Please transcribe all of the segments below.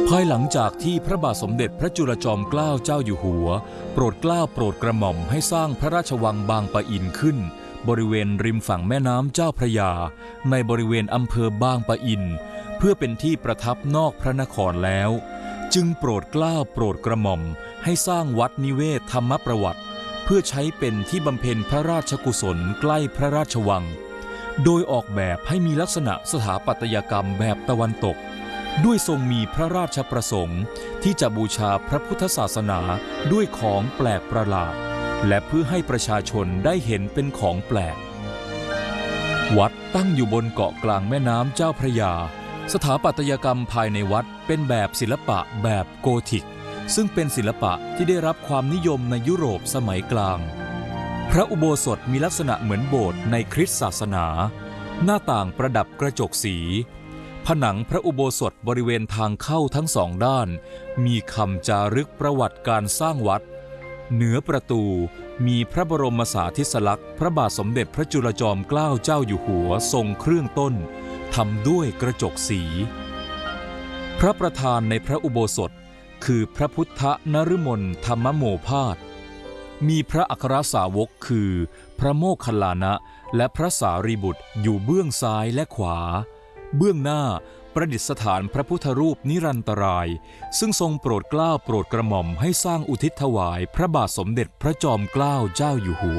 ภายหลังจากที่พระบาทสมเด็จพระจุลจอมเกล้าเจ้าอยู่หัวโปรดเกล้าโปรดกระหม่อมให้สร้างพระราชวังบางปะอินขึ้นบริเวณริมฝั่งแม่น้ำเจ้าพระยาในบริเวณอำเภอบางปะอินเพื่อเป็นที่ประทับนอกพระนครแล้วจึงโปรดเกล้าโปรดกระหม่อมให้สร้างวัดนิเวศธรรมประวัติเพื่อใช้เป็นที่บำเพ็ญพระราชกุศลใกล้พระราชวังโดยออกแบบให้มีลักษณะสถาปัตยกรรมแบบตะวันตกด้วยทรงมีพระราชประสงค์ที่จะบูชาพระพุทธศาสนาด้วยของแปลกประหลาดและเพื่อให้ประชาชนได้เห็นเป็นของแปลกวัดตั้งอยู่บนเกาะกลางแม่น้ำเจ้าพระยาสถาปัตยกรรมภายในวัดเป็นแบบศิลปะแบบโกธิกซึ่งเป็นศิลปะที่ได้รับความนิยมในยุโรปสมัยกลางพระอุโบสถมีลักษณะเหมือนโบสถ์ในคริสต์ศาสนาหน้าต่างประดับกระจกสีผนังพระอุโบสถบริเวณทางเข้าทั้งสองด้านมีคำจารึกประวัติการสร้างวัดเหนือประตูมีพระบรมสาธิสลักษณ์พระบาทสมเด็จพระจุลจอมเกล้าเจ้าอยู่หัวทรงเครื่องต้นทำด้วยกระจกสีพระประธานในพระอุโบสถคือพระพุทธนฤมลธรรมโมภาสมีพระอัครสาวกคือพระโมคคัลลานะและพระสารีบุตรอยู่เบื้องซ้ายและขวาเบื้องหน้าประดิษฐานพระพุทธรูปนิรันตรายซึ่งทรงโปรดเกล้าโปรดกระหม่อมให้สร้างอุทิศถวายพระบาทสมเด็จพระจอมเกล้าเจ้าอยู่หั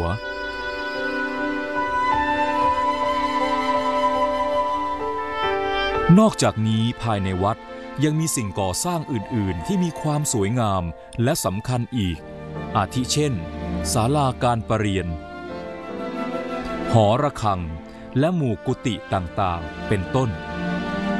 วนอกจากนี้ภายในวัดยังมีสิ่งก่อสร้างอื่นๆที่มีความสวยงามและสำคัญอีกอาทิเช่นศาลาการประเรียนหอระฆังและหมู่กุฏิต่างๆเป็นต้น